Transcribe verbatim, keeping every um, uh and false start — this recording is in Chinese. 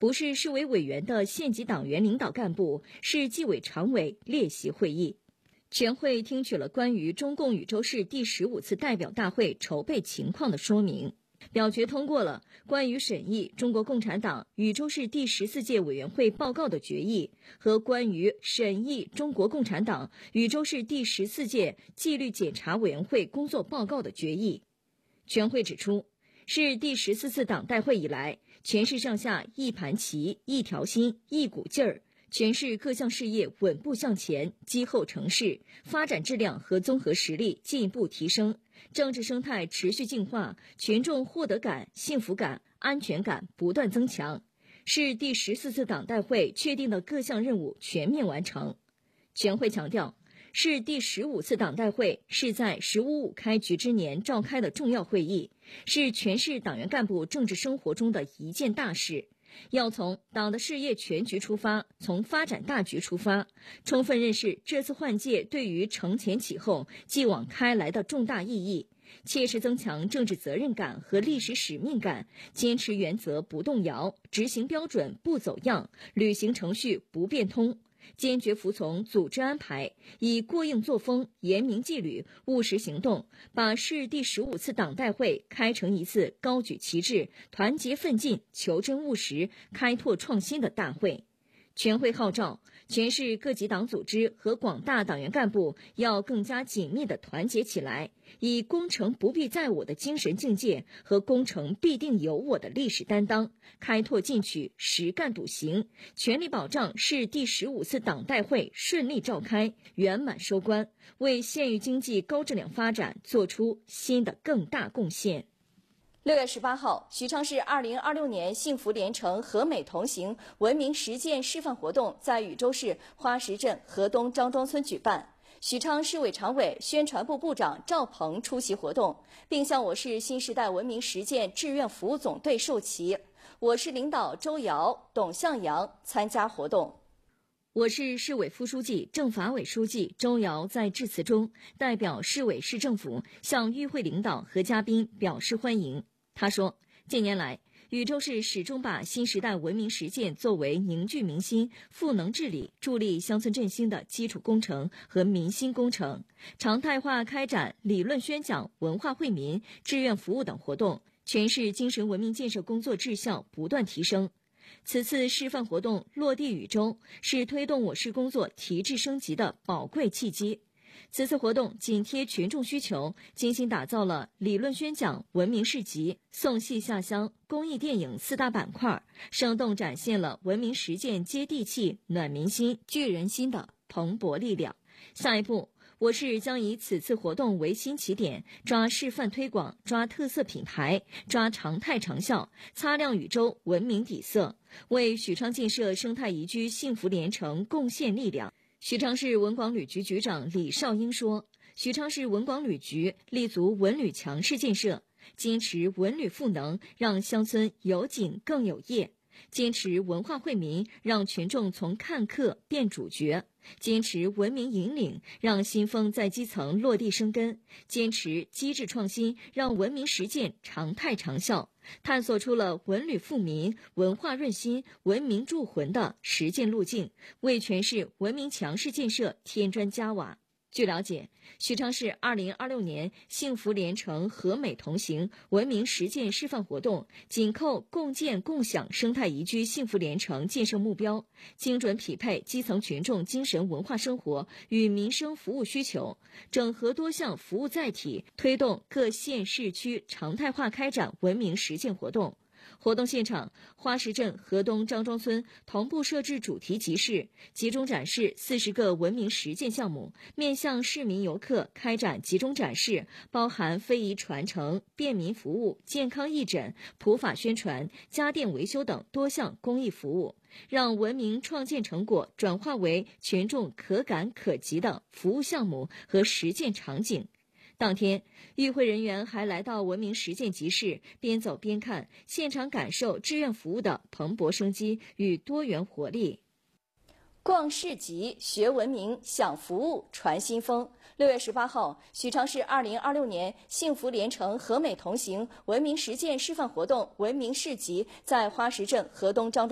不是市委委员的县级党员领导干部，是纪委常委列席会议。全会听取了关于中共禹州市第十五次代表大会筹备情况的说明，表决通过了关于审议中国共产党禹州市第十四届委员会报告的决议和关于审议中国共产党禹州市第十四届纪律检查委员会工作报告的决议。全会指出，是第十四次党代会以来，全市上下一盘棋、一条心、一股劲儿，全市各项事业稳步向前，积厚成势，发展质量和综合实力进一步提升，政治生态持续净化，群众获得感、幸福感、安全感不断增强，是第十四次党代会确定的各项任务全面完成。全会强调，是第十五次党代会是在“十五五”开局之年召开的重要会议，是全市党员干部政治生活中的一件大事。要从党的事业全局出发，从发展大局出发，充分认识这次换届对于承前启后、继往开来的重大意义，切实增强政治责任感和历史使命感，坚持原则不动摇，执行标准不走样，履行程序不变通，坚决服从组织安排，以过硬作风、严明纪律、务实行动，把市第十五次党代会开成一次高举旗帜、团结奋进、求真务实、开拓创新的大会。全会号召全市各级党组织和广大党员干部要更加紧密地团结起来，以功成不必在我的精神境界和功成必定有我的历史担当，开拓进取，实干笃行，全力保障市第十五次党代会顺利召开、圆满收官，为县域经济高质量发展做出新的更大贡献。 六月十八号，许昌市二零二六年幸福连城和美同行文明实践示范活动在禹州市花石镇河东张庄村举办。许昌市委常委、宣传部部长赵鹏出席活动，并向我市新时代文明实践志愿服务总队授旗。我市领导周瑶、董向阳参加活动。 我市市委副书记、政法委书记周瑶在致辞中，代表市委市政府向与会领导和嘉宾表示欢迎。他说，近年来，禹州市始终把新时代文明实践作为凝聚民心、赋能治理、助力乡村振兴的基础工程和民心工程，常态化开展理论宣讲、文化惠民、志愿服务等活动，全市精神文明建设工作质效不断提升。此次示范活动落地禹州，是推动我市工作提质升级的宝贵契机。此次活动紧贴群众需求，精心打造了理论宣讲、文明市集、送戏下乡、公益电影四大板块，生动展现了文明实践接地气、暖民心、聚人心的蓬勃力量。下一步，我市将以此次活动为新起点，抓示范推广，抓特色品牌，抓常态长效，擦亮禹州文明底色，为许昌建设生态宜居幸福连城贡献力量。许昌市文广旅局局长李少英说，许昌市文广旅局立足文旅强市建设，坚持文旅赋能，让乡村有景更有业，坚持文化惠民，让群众从看客变主角，坚持文明引领，让新风在基层落地生根，坚持机制创新，让文明实践常态长效，探索出了文旅富民、文化润心、文明铸魂的实践路径，为全市文明强市建设添砖加瓦。据了解，许昌市二零二六年幸福连城和美同行文明实践示范活动紧扣共建共享生态宜居幸福连城建设目标，精准匹配基层群众精神文化生活与民生服务需求，整合多项服务载体，推动各县市区常态化开展文明实践活动。活动现场，花石镇河东张庄村同步设置主题集市，集中展示四十个文明实践项目，面向市民游客开展集中展示，包含非遗传承、便民服务、健康义诊、普法宣传、家电维修等多项公益服务，让文明创建成果转化为群众可感可及的服务项目和实践场景。当天，与会人员还来到文明实践集市，边走边看，现场感受志愿服务的蓬勃生机与多元活力。 逛市集、学文明、享服务、传新风。六月十八号，许昌市二零二六年幸福连城和美同行文明实践示范活动文明市集在花石镇河东张庄